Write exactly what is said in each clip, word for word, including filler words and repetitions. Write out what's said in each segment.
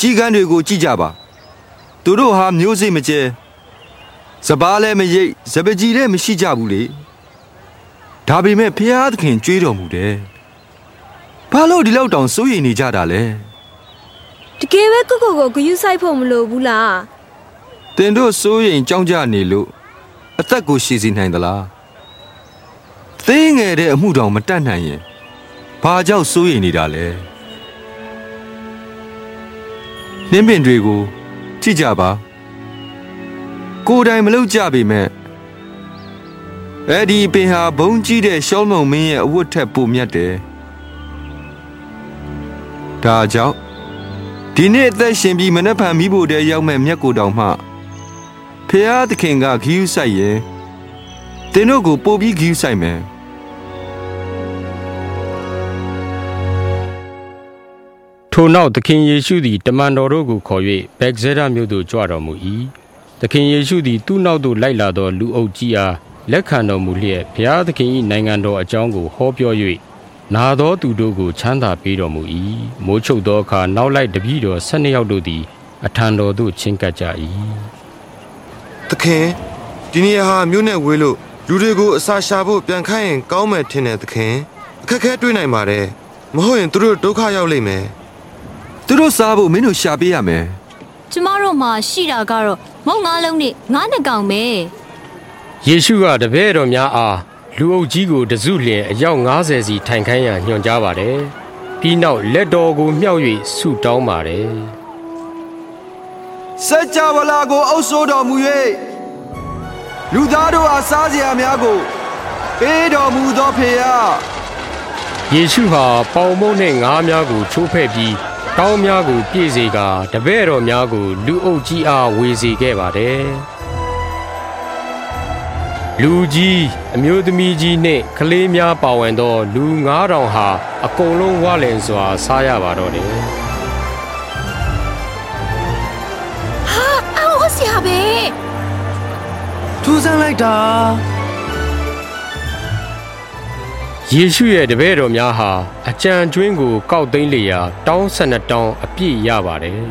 ကြီးကန်းတွေကိုကြည့်ကြပါသူတို့ဟာမျိုးစိတ်မကျဲစပားလည်းမရိပ်စပကြီးလည်းမရှိကြဘူးလေဒါပေမဲ့ဖျားသခင်ကြွေးတော်မူတယ်ဘာလို့ဒီလောက်တောင်စိုးရိမ်နေကြတာလဲတကယ်ပဲကိုကိုကိုဂယုဆိုင်ဖို့မလိုဘူးလားတင်တို့စိုးရိမ်ကြောင်းကြနေလို့အသက်ကိုရှည်စီနိုင်သလားသိငယ်တဲ့အမှုတောင်မတတ်နိုင်ရင်ဘာကြောင့်စိုးရိမ်နေတာလဲနှင်းပင်တွေကိုကြည့်ကြပါကိုယ်တိုင်မလုပ်ကြပေမဲ့အဲ့ဒီပင်ဟာဘုံကြီးတဲ့ရှောလမုန်မင်းရဲ့အဝတ်ထက်ပိုမြတ်တယ်ဒါကြောင့်ဒီနေ့အသက်ရှင်ပြီးမနှက်ဖန်မိဖို့တည်းရောက်မဲ့မြတ်ကိုတောင်မှဖျားသခင်ကဂရုစိုက်ရင်သင်တို့ကိုပို့ပြီးဂရုစိုက်မယ်ထိုနောက်သခင်ယေရှုသည်တမန်တော်တို့ကိုခေါ်၍ဗက်ဇဲဒမြို့သို့ကြွတော်မူ၏သခင်ယေရှုသည်သူ့နောက်သို့လိုက်လာသောလူအုပ်ကြီးအားလက်ခံတော်မူလျက်ဘုရားသခင်၏နိုင်ငံတော်အကြောင်းကိုဟောပြော၍နာသောသူတို့ကိုချမ်းသာပေးတော်မူ၏မိုးချုပ်သောအခါနောက်လိုက်တပည့်တော်ဆယ်နှစ်ယောက်တို့သည်အထံတော်သို့ချဉ်ကပ်ကြ၏သခင်ဒီနေ့ဟာမြို့နဲ့ဝေးလို့လူတွေကိုအစာရှာဖို့ပြန်ခိုင်းရင်ကောင်းမယ်ထင်တယ်သခင်အခက်ခဲတွေ့နိုင်ပါတယ်မဟုတ်ရင်သူတို့ဒုက္ခရောက်လိမ့်မယ်သူတို့စားဖို့မင်းတို့ရှာပေးရမယ်ကျမတို့မှာရှိတာကတော့မုံငါးလုံးနဲ့ငါးနှစ်ကောင်ပဲယေရှုကတပည့်တော်များအားလူအုပ်ကြီးကိုတစုလျင်အယောက်၅၀စီထိုင်ခိုင်းရန်ညွှန်ကြားပါတယ်ပြီးနောက်လက်တော်ကိုမြှောက်၍ဆုတောင်းပါတယ်စัจ java လာကိုအုပ်ဆိုးတော်မူ၍လူသားတို့အားစားစရာများကိုပေးတော်မူသောဖေယယေရှုဟာပေါင်မုန့်နှင့်ငါးများကိုချိုးဖဲ့ပြီးတောင်းများကိုပြည့်စေကာတပည့်တော်များကိုလူအုပ်ကြီးအားဝေစေခဲ့ပါတယ်လူကြီးအမျိုးသမီးကြီးနှင့်ကလေးများပါဝင်သောလူငါးထောင်ဟာအကုန်လုံးဝလင်စွာစားရပါတော့တယ်ဟာအော်ဆရာပဲထူးဆန်းလိုက်တာယေရှုရဲ့တပည့်တော်များဟာအကြံကျွင်းကိုကောက်သိမ်းလျာတောင်းဆယ်နှစ်တောင်းအပြည့်ရပါတယ်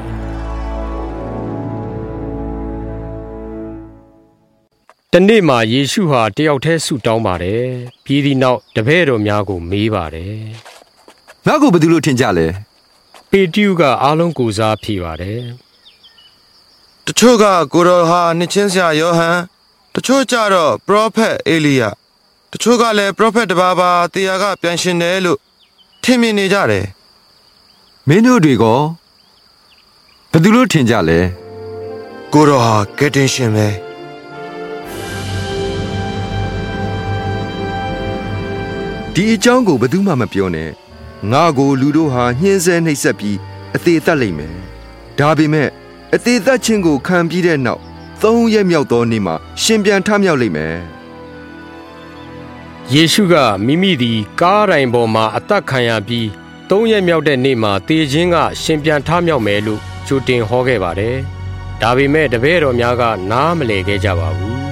တနေ့မှာယေရှုဟာတယောက်တည်းဆုတောင်းပါတယ်ပြီးသည့်နောက်တပည့်တော်များကိုမေးပါတယ်ငါ့ကိုဘယ်သူလို့ထင်ကြလဲပေတရုကအားလုံးကိုစားဖြေပါတယ်တချို့ကကိုတော်ဟာနှစ်ချင်းဆရာယောဟန်တချို့ကြတော့ပရောဖက်အေလိယတချို့ကလည်းပရောဖက်တပါးပါတရားကပြန်ရှင်တယ်လို့ထင်မြင်နေကြတယ်မင်းတို့တွေကဘယ်သူလို့ထင်ကြလဲကိုတော်ဟာကယ်တင်ရှင်ပဲဒီအကြောင်းကိုဘယ်သူမှမပြောနဲ့ငါကိုလူတို့ဟာညှင်းဆဲနှိပ်စက်ပြီးအသေးသက်လိမ့်မယ်ဒါပေမဲ့အသေးသက်ခြင်းကိုခံပြီးတဲ့နောက်သုံးရက်မြောက်သောနေ့မှာရှင်ပြန်ထမြောက်လိမ့်မယ်ယေရှုကမိမိသည်ကားတိုင်ပေါ်မှာအသက်ခံရပြီးသုံးရက်မြောက်တဲ့နေ့မှာတေခြင်းကရှင်ပြန်ထမြောက်မယ်လို့ကြိုတင်ဟောခဲ့ပါတယ်ဒါပေမဲ့တပည့်တော်များကနားမလည်ခဲ့ကြပါဘူး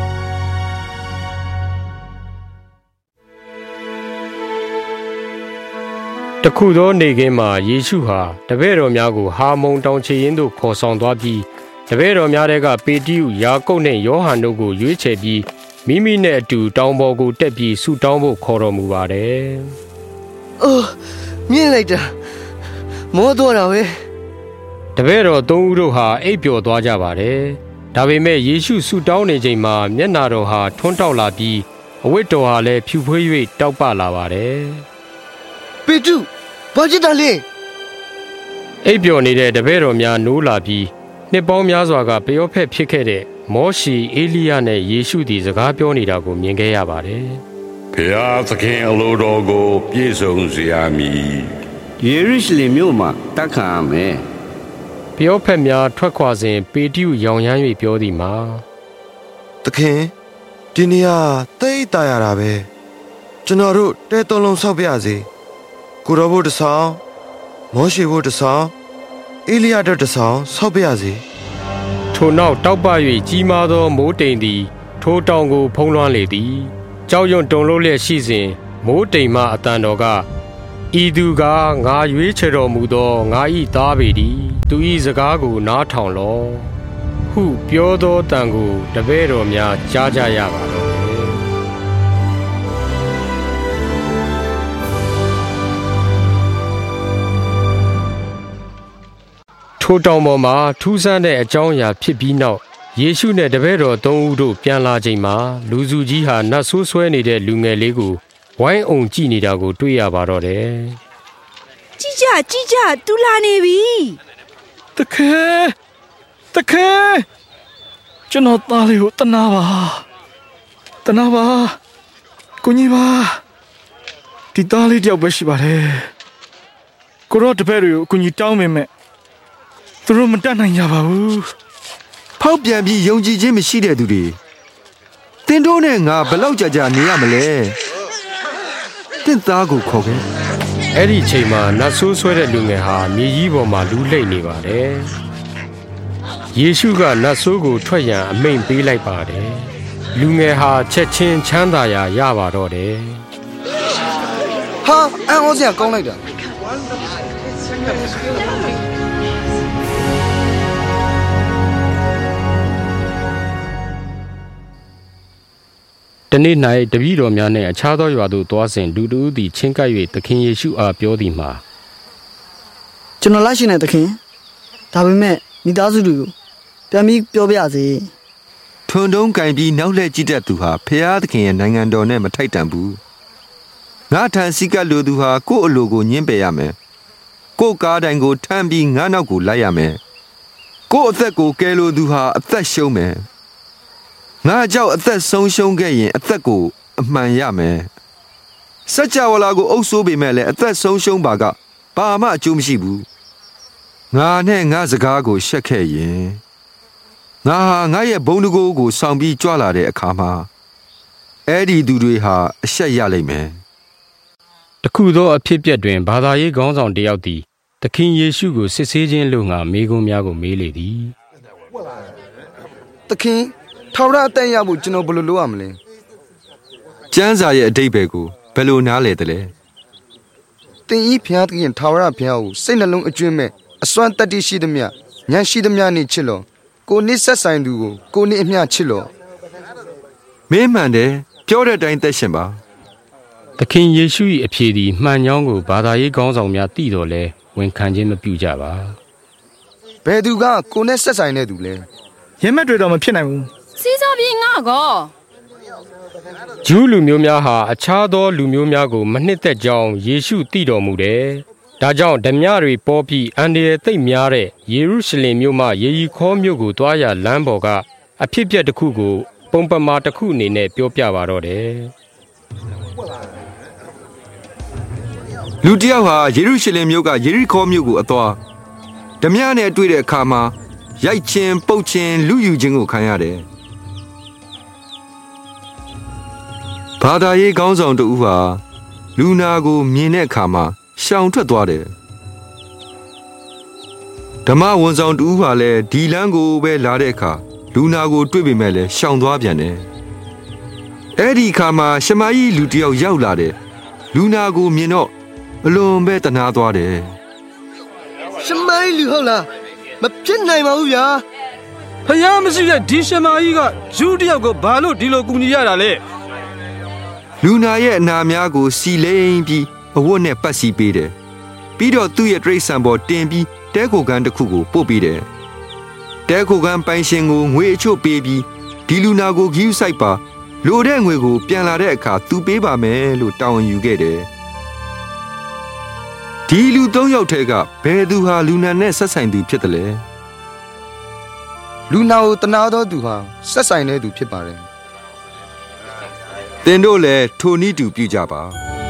တခုသောနေ့ခင်းမှာယေရှုဟာတပည့်တော်များကိုဟာမုန်တောင်ခြေရင်းသို့ခေါ်ဆောင်သွားပြီးတပည့်တော်များကပေတရုယာကုပ်နှင့်ယောဟန်တို့ကိုရွေးချယ်ပြီးမိမိနဲ့အတူတောင်ပေါ်ကိုတက်ပြီးဆုတောင်းဖို့ခေါ်တော်မူပါတယ်။အိုးမြင်လိုက်တာမောတော့တာပဲတပည့်တော်သုံးဦးတို့ဟာအိပ်ပျော်သွားကြပါတယ်။ဒါပေမဲ့ယေရှုဆုတောင်းနေချိန်မှာမျက်နာတော်ဟာထွန်းတောက်လာပြီးအဝတ်တော်ဟာလည်းဖြူဖွေး၍တောက်ပလာပါတယ်။ပေတရုဘာဖြစ်တာလဲအိပ်ပျော်နေတဲ့တပည့်တော်များနိုးလာပြီးနှစ်ပေါင်းများစွာကပျော်ဖက်ဖြစ်ခဲ့တဲ့မောရှေအေလိယနဲ့ယေရှုသည်စကားပြောနေတာကိုမြင်ခဲ့ရပါတယ်။ဘုရားသခင်အလိုတော်ကိုပြည့်စုံစေရမည်။ယေရုရှလင်မြို့မှာတက်ခံရမယ်။ပျော်ဖက်များထွက်ခွာစဉ်ပေတရုရောင်ရမ်း၍ပြောသည်မှာသခင်ဒီနေရာတိတ်တာရတာပဲကျွန်တော်တို့တဲတုံးလုံးဆောက်ပြစေကိုရောဘုတ်တဆောင်မောရှေဘုတ်တဆောင်အေလိယတို့တဆောင်ဆောက်ပြစေထိုနောက်တောက်ပ၍ကြီးမားသောမိုးတိမ်သည်ထိုတောင်ကိုဖုံးလွှမ်းလေသည်ကြောက်ရွံ့တုန်လှုပ်လျက်ရှိစဉ်မိုးတိမ်မှအတန်တော်ကဤသူကငါရွေးချယ်တော်မူသောငါ၏သားပေတည်းသူ၏စကားကိုနားထောင်လော့ဟုပြောသောတန်ကိုတပည့်တော်များကြားကြရပါတော့တယ်ထိုတောင်ပေါ်မှာထူးဆန်းတဲ့အကြောင်းအရာဖြစ်ပြီးနောက်ယေရှုနဲ့တပည့်တော်သုံးဦးတို့ပြန်လာချိန်မှာလူစုကြီးဟာနတ်ဆိုးဆွဲနေတဲ့လူငယ်လေးကိုဝိုင်းအောင်ကြည့်နေတာကိုတွေ့ရပါတော့တယ်ကြည့်ကြကြည့်ကြတူလာနေပြီတခဲတခဲကျွန်တော်သားလေးကိုတနာပါတနာပါကိုကြီးပါဒီသားလေးတယောက်ပဲရှိပါတယ်ကိုရောတပည့်တွေကိုအကူကြီးတောင်းမိမဲ့သူတို့မတတ်နိုင်ကြပါဘူးဖောက်ပြန်ပြီးယုံကြည်ခြင်းမရှိတဲ့သူတွေတင်တို့နဲ့ငါဘယ်လောက်ကြာကြာနေရမလဲတင့်သားကိုခေါ်ခဲ့အဲ့ဒီချိန်မှာနတ်ဆိုးဆွဲတဲ့လူငယ်ဟာမြေကြီးပေါ်မှာလူလှိမ့်နေပါတယ်ယေရှုကနတ်ဆိုးကိုထွက်ရန်အမိန့်ပေးလိုက်ပါတယ်လူငယ်ဟာချက်ချင်းချမ်းသာရာရပါတော့တယ်ဟာအန်ဩစရာကောင်းလိုက်တာတနေ့၌တပည့်တော်များနှင့်အခြားသောရွာသို့သွားစဉ်လူတို့သည်ချင်းကပ်၍သခင်ယေရှုအားပြောသည်မှာကျွန်တော်လိုက်ရှင်တဲ့သခင်ဒါပေမဲ့မိသားစုတွေကိုပြန်ပြီးပြောပြစေထွန်းတုံးကင်ပြီးနောက်လှည့်ကြည့်တတ်သူဟာဖျားသခင်ရဲ့နိုင်ငံတော်နဲ့မထိုက်တန်ဘူးငါထန်စီကလူသူဟာကိုယ့်အလိုကိုညှင်းပယ်ရမယ်ကိုယ့်ကားတိုင်ကိုထမ်းပြီးငါနောက်ကိုလိုက်ရမယ်ကိုယ့်အသက်ကိုကယ်လိုသူဟာအသက်ရှုံးမယ်ငါကြောက်အသက်ဆုံးရှုံးခဲ့ရင်အသက်ကိုအမှန်ရမယ်စัจ java လာကိုအုပ်ဆိုးပေမဲ့လည်းအသက်ဆုံးရှုံးပါကဘာမှအကျိုးမရှိဘူးငါနဲ့ငါစကားကိုရှက်ခဲ့ရင်ငါဟာငါရဲ့ဘုံတကိုးကိုဆောင်ပြီးကြွလာတဲ့အခါမှာအဲ့ဒီသူတွေဟာအရှက်ရလိမ့်မယ်တခုသောအဖြစ်အပျက်တွင်ဘာသာရေးခေါင်းဆောင်တစ်ယောက်သည်သခင်ယေရှုကိုစစ်ဆေးခြင်းလို့ငါမေးခွန်းများကိုမေးလေသည်သခင်ထာဝရအသက်ရဖို့ကျွန်တော်ဘယ်လိုလုပ်ရမလဲကျမ်းစာရဲ့အဓိပ္ပာယ်ကိုဘယ်လိုနားလည်တယ်လဲသင်ဤဘုရားသခင်ထာဝရဘုရားကိုစိတ်နှလုံးအကျွမ်းမဲ့အစွမ်းတတ္တိရှိသမျှဉာဏ်ရှိသမျှနဲ့ချစ်လောကိုနစ်ဆက်ဆိုင်သူကိုကိုနစ်အမျှချစ်လောမင်းမှန်တယ်ပြောတဲ့အတိုင်းသက်ရှင်ပါသခင်ယေရှု၏အဖြေသည်မှန်ကြောင်းကိုဘာသာရေးခေါင်းဆောင်များသိတော်လဲဝန်ခံခြင်းမပြုကြပါဘယ်သူကကိုနဲ့ဆက်ဆိုင်တဲ့သူလဲရမက်တွေတော့မဖြစ်နိုင်ဘူးစီးစောပြေငါကောဂျူးလူမျိုးများဟာအခြားသောလူမျိုးများကိုမနှစ်သက်ကြောင်းယေရှုသိတော်မူတယ်။ဒါကြောင့်ဓမြတွေပေါ်ပြီးအန်ဒီရဲ့သိပ်များတဲ့ယေရုရှလင်မြို့မှယေရီခေါမြို့ကိုတွားရလမ်းပေါ်ကအဖြစ်ပြက်တစ်ခုကိုပုံပမာတစ်ခုအနေနဲ့ပြောပြပါတော့တယ်။လူတစ်ယောက်ဟာယေရုရှလင်မြို့ကယေရီခေါမြို့ကိုအသွားဓမြနဲ့တွေ့တဲ့အခါမှာရိုက်ချင်းပုတ်ချင်းလူယူခြင်းကိုခံရတယ်။ဘာသာရေးခေါင်းဆောင်တူဟာလူနာကိုမြင်တဲ့အခါမှာရှောင်ထွက်သွားတယ်ဓမ္မဝန်ဆောင်တူဟာလည်းဒီလမ်းကိုပဲလာတဲ့အခါလူနာကိုတွေ့ပေမဲ့လည်းရှောင်သွားပြန်တယ်အဲ့ဒီအခါမှာရှမာယိလူတစ်ယောက်ရောက်လာတယ်လူနာကိုမြင်တော့အလွန်ပဲတနာသွားတယ်ရှမာယိလူဟုတ်လားမဖြစ်နိုင်ပါဘူးဗျာဖယားမရှိတဲ့ဒီရှမာယိကယူတစ်ယောက်ကိုဘာလို့ဒီလိုကူညီရတာလဲလူနာရဲ့အနာများကိုစီလိမ့်ပြီးအဝတ်နဲ့ပတ်စီပေးတယ်ပြီးတော့သူ့ရဲ့တရိတ်ဆန်ပေါ်တင်ပြီးတဲခိုကန်တစ်ခုကိုပို့ပေးတယ်တဲခိုကန်ပိုင်ရှင်ကိုငွေအချို့ပေးပြီးဒီလူနာကိုဂီးဆိုင်ပါလိုတဲ့ငွေကိုပြန်လာတဲ့အခါသူပေးပါမယ်လို့တောင်းယူခဲ့တယ်ဒီလူသုံးယောက်ထဲကဘယ်သူဟာလူနာနဲ့ဆက်ဆိုင်သူဖြစ်တယ်လဲလူနာကိုတနာတော်သူဟာဆက်ဆိုင်တဲ့သူဖြစ်ပါတယ်သင်တို့လည်းထိုနည်းတူပြုကြပါ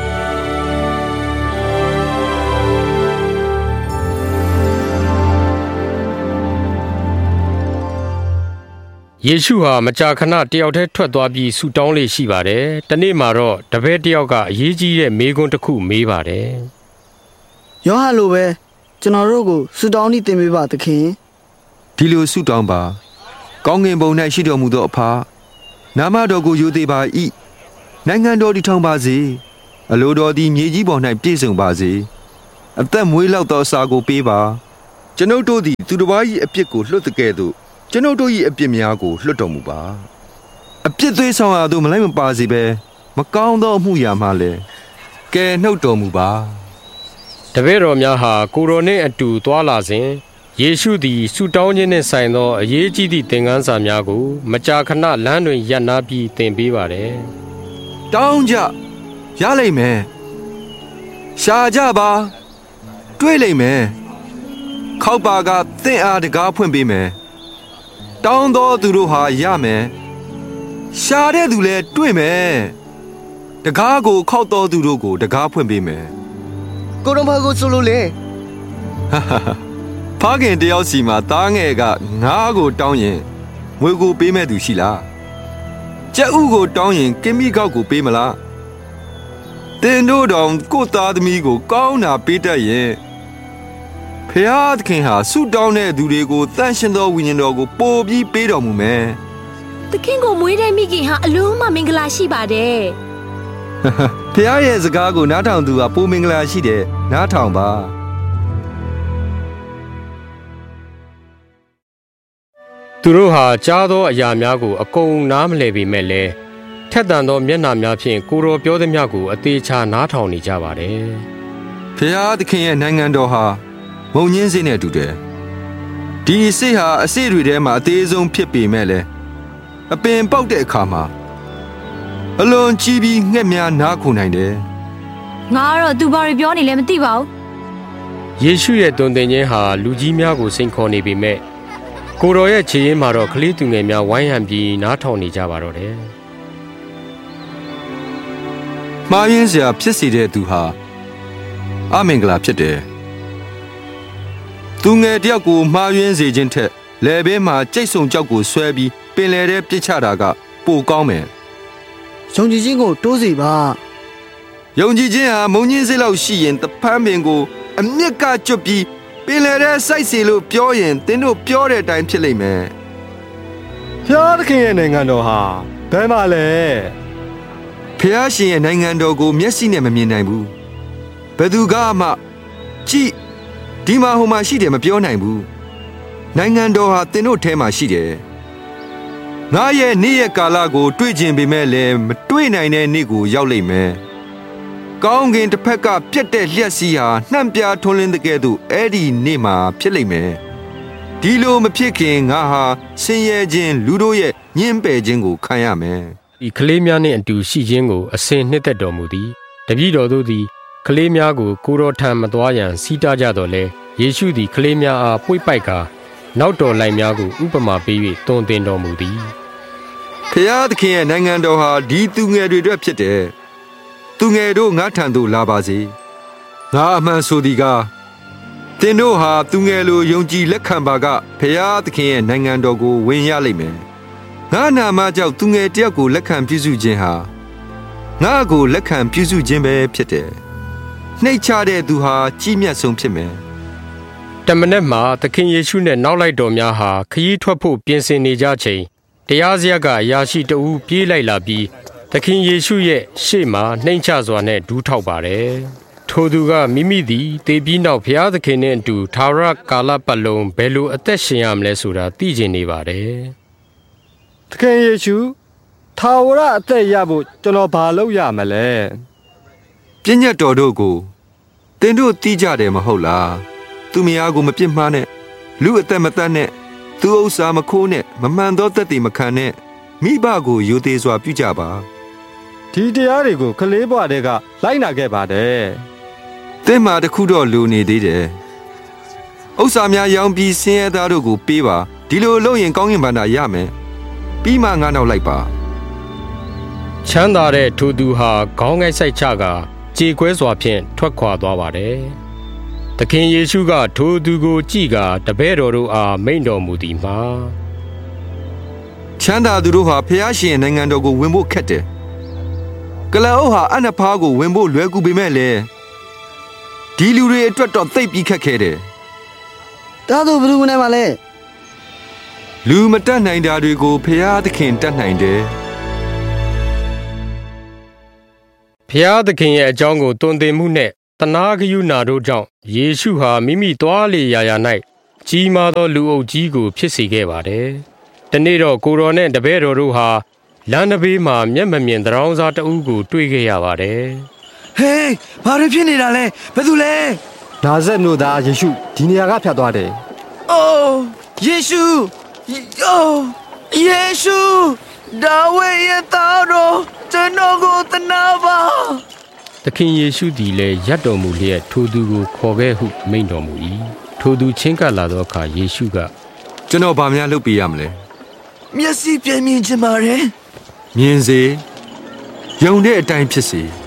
ယေရှုဟာမကြာခဏတယောက်တည်းထွက်သွားပြီးဆူတောင်းလေးရှိပါတယ်။တနေ့မှာတော့တပည့်တယောက်ကအရေးကြီးတဲ့မေးခွန်းတစ်ခုမေးပါတယ်။ယောဟန်လိုပဲကျွန်တော်တို့ကိုဆူတောင်းနေတင်ပေးပါသခင်။ဒီလိုဆူတောင်းပါ။ကောင်းငင်ဘုံ၌ရှိတော်မူသောအဖနာမတော်ကိုယိုသေးပါ၏။နိုင်ငံတော်တည်ထောင်ပါစေ။အလိုတော်သည်မြေကြီးပေါ်၌ပြည့်စုံပါစေ။အသက်မွေးလောက်သောအစာကိုပေးပါ။ကျွန်ုပ်တို့သည်သူတစ်ပါး၏အပြစ်ကိုလွှတ်တဲ့ကဲ့သို့ကျွန်ုပ်တို့၏အပြစ်များကိုလွှတ်တော်မူပါအပြစ်သွေးဆောင်ရာသို့မလိုက်မပါစေဘဲမကောင်းသောအမှုရာမှလည်းကယ်နှုတ်တော်မူပါတပည့်တော်များဟာကိုရိုနဲ့အတူသွားလာစဉ်ယေရှုသည်ဆုတောင်းခြင်းနှင့်ဆိုင်သောအရေးကြီးသည့်သင်ခန်းစာများကိုမကြာခဏလမ်းတွင်ရပ်နားပြီးသင်ပေးပါတယ်တောင်းကြရလိမ့်မယ်ရှာကြပါတွေ့လိမ့်မယ်ခောက်ပါကသင်အားတကားဖွင့်ပေးမယ်တောင်းသောသူတို့ဟာရမယ်ရှာတဲ့သူလည်းတွေ့မယ်တကားကိုခောက်တော်သူတို့ကိုတကားဖွင့်ပေးမယ်ကိုတော်ဘာကိုဆိုလို့လဲဖခင်တယောက်စီမှာသားငယ်ကငါးကိုတောင်းရင်ငွေကိုပေးမဲ့သူရှိလားကြက်ဥကိုတောင်းရင်ကင်မီကောက်ကိုပေးမလားတင်တို့တောင်ကိုသားသမီးကိုကောင်းတာပေးတတ်ရင်ဖခင်ဟာဆုတောင်းတဲ့သူတွေကိုတန်ရှင်သောဝိညာဉ်တော်ကိုပို့ပြီးပေးတော်မူမယ်သခင်ကိုမွေးတဲ့မိခင်ဟာအလုံးမမင်္ဂလာရှိပါတယ်ဖခင်ရဲ့စကားကိုနားထောင်သူကပိုမင်္ဂလာရှိတယ်နားထောင်ပါသူတို့ဟာကြားသောအရာများကိုအကုန်နားမလည်ပေမဲ့လည်းထက်သန်သောမျက်နှာများဖြင့်ကိုရောပြောသည်များကိုအသေးချာနားထောင်နေကြပါတယ်ဖခင်ရဲ့နိုင်ငံတော်ဟာမုံညင်းစေးနဲ့တူတယ်ဒီအစိတ်ဟာအစိတ်တွေထဲမှာအသေးဆုံးဖြစ်ပေမဲ့လည်းအပင်ပေါက်တဲ့အခါမှာအလွန်ကြီးပြီးငှက်များနားခုနိုင်တယ်ငါကတော့သူဘာတွေပြောနေလဲမသိပါဘူးယေရှုရဲ့တုန်တင်ခြင်းဟာလူကြီးများကိုစိန်ခေါ်နေပေမဲ့ကိုတော်ရဲ့ခြေရင်းမှာတော့ကလေးသူငယ်များဝိုင်းဟန်ပြီးနားထောင်နေကြပါတော့တယ်မှားယွင်းစရာဖြစ်စေတဲ့သူဟာအမင်္ဂလာဖြစ်တယ်သူငယ်တယောက်ကိုမှားယွင်းစေခြင်းထက်လယ်ဘေးမှာကြိတ်ဆုံကြောက်ကိုဆွဲပြီးပင်လယ်ထဲပစ်ချတာကပိုကောင်းမယ်ယုံကြည်ခြင်းကိုတိုးစေပါယုံကြည်ခြင်းဟာမုံညင်းစေးလောက်ရှိရင်တဖန်းပင်ကိုအမြင့်ကကျွတ်ပြီးပင်လယ်ထဲစိုက်စီလို့ပြောရင်သင်တို့ပြောတဲ့အတိုင်းဖြစ်လိမ့်မယ်ဖခင်ရဲ့နိုင်ငံတော်ဟာဘယ်မှာလဲဖခင်ရဲ့နိုင်ငံတော်ကိုမျက်စိနဲ့မမြင်နိုင်ဘူးဘယ်သူကမှကြည့်ဒီမှာဟိုမှာရှိတယ်မပြောနိုင်ဘူးနိုင်ငံတော်ဟာသင်တို့ထဲမှာရှိတယ်ငါရဲ့နေ့ရက်ကာလကိုတွေ့ကျင်ပေမဲ့လည်းမတွေ့နိုင်တဲ့နေ့ကိုရောက်လိမ့်မယ်ကောင်းကင်တစ်ဖက်ကပြက်တဲ့လျှက်စီးဟာနှံ့ပြားထွန်းလင်းတဲ့ကဲ့သို့အဲ့ဒီနေ့မှာဖြစ်လိမ့်မယ်ဒီလိုမဖြစ်ခင်ငါဟာဆင်းရဲခြင်းလူတို့ရဲ့ညှင်းပယ်ခြင်းကိုခံရမယ်ဒီကလေးများနှင့်အတူရှိခြင်းကိုအစဉ်နှစ်သက်တော်မူသည်တပည့်တော်တို့သည်ကလေးများကိုကိုတော်ထံမသွားရန်စီးတားကြတော်လဲယေရှုသည်ကလေးများအားပွေ့ပိုက်ကာနောက်တော်လိုက်များကိုဥပမာပေး၍တွင်တင်တော်မူသည်ဖခင်ရဲ့နိုင်ငံတော်ဟာဒီသူငယ်တွေအတွက်ဖြစ်တယ်သူငယ်တို့ငါထံသို့လာပါစေငါအမှန်ဆိုသည်ကားသင်တို့ဟာသူငယ်လိုယုံကြည်လက်ခံပါကဖခင်ရဲ့နိုင်ငံတော်ကိုဝင်ရလိမ့်မယ်ငါနာမကြောင့်သူငယ်တယောက်ကိုလက်ခံပြုစုခြင်းဟာငါကိုလက်ခံပြုစုခြင်းပဲဖြစ်တယ်နှိတ်ချတဲ့သူဟာကြီးမြတ်ဆုံးဖြစ်မယ်တမန်တော်မှာသခင်ယေရှုနဲ့နောက်လိုက်တော်များဟာခရီးထွက်ဖို့ပြင်ဆင်နေကြချိန်တရားစရပ်ကအရာရှိတဦးပြေးလိုက်လာပြီးသခင်ယေရှုရဲ့ရှေ့မှာနှိမ်ချစွာနဲ့ဒူးထောက်ပါတယ်ထိုသူကမိမိသည်တေပြီးနောက်ဘုရားသခင်နဲ့အတူသာရကာလပတ်လုံးဘယ်လိုအသက်ရှင်ရမလဲဆိုတာသိကျင်နေပါတယ်သခင်ယေရှုသာဝရအသက်ရဖို့ကျွန်တော်ဘာလုပ်ရမလဲပညတ်တော်တို့ကိုသင်တို့သိကြတယ်မဟုတ်လားသူမယားကိုမပြစ်မှားနဲ့လူအသက်မတတ်နဲ့သူဥစ္စာမခိုးနဲ့မမှန်သောသက်သေမခံနဲ့မိဘကိုယိုသေးစွာပြုကြပါဒီတရားတွေကိုကလေးဘဝတည်းကလိုက်နာခဲ့ပါတယ်သင်မှာတခုတော့လူနေသေးတယ်ဥစ္စာများရောင်းပြီးဆင်းရဲသားတို့ကိုပေးပါဒီလိုလုပ်ရင်ကောင်းကင်ဘဏ္ဍာရမယ်ပြီးမှငါနောက်လိုက်ပါချမ်းသာတဲ့ထိုသူဟာခေါင်းငိုက်ဆိုင်ချကကြေကွဲစွာဖြင့်ထွက်ခွာသွားပါတယ်သခင်ယေရှုကထိုသူကိုကြည့်ကာတပည့်တော်တို့အားမိန့်တော်မူသည်မှာချမ်းသာသူတို့ဟာဖျားရှင်နိုင်ငံတော်ကိုဝင်ဖို့ခက်တယ်ကလအုပ်ဟာအနဖားကိုဝင်ဖို့လွယ်ကူပေမဲ့လည်းဒီလူတွေအတွက်တော့သိပ်ပြီးခက်ခဲတယ်ဒါဆိုဘယ်လိုဝင်နိုင်မှာလဲလူမတတ်နိုင်တာတွေကိုဖျားသခင်တတ်နိုင်တယ်ဖျားသခင်ရဲ့အကြောင်းကိုတွင်တင်မှုနဲ့တနာဂယုဏတို့ကြောင့်ယေရှုဟာမိမိသွားလေရာရာ၌ကြီးမားသောလူအုပ်ကြီးကိုဖြစ်စေခဲ့ပါတယ်။တနေ့တော့ကိုတော်နဲ့တပည့်တော်တို့ဟာလမ်းတစ်ဘေးမှာမျက်မမြင်သရောင်းစားတအုပ်ကိုတွေ့ခဲ့ရပါတယ်။ဟေးဘာတွေဖြစ်နေတာလဲဘယ်သူလဲနာဇက်မြို့သားယေရှုဒီနေရာကဖြတ်သွားတယ်အိုးယေရှုအိုးယေရှုဒါဝိဒ်ရဲ့သားတော်ကျွန်တော်ကိုသနာပါသခင်ယေရှုသည်လည်းရပ်တော်မူလျက်ထိုသူကိုခေါ်ခဲ့ဟုမိန့်တော်မူ၏ထိုသူချင်းကပ်လာသောအခါယေရှုကကျွန်တော်ဘာများလုပ်ပေးရမလဲမျက်စိပြမြင်ချင်ပါတယ်မြင်စေယုံတဲ့အတိုင်းဖြစ်စေ